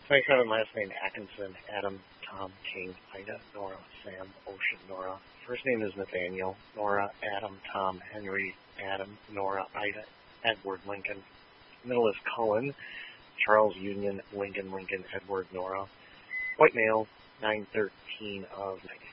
27, last name Atkinson, Adam, Tom, King, Ida, Nora, Sam, Ocean, Nora. First name is Nathaniel, Nora, Adam, Tom, Henry, Adam, Nora, Ida, Edward, Lincoln. Middle is Cullen, Charles, Union, Lincoln, Lincoln, Edward, Nora. White male, 913 of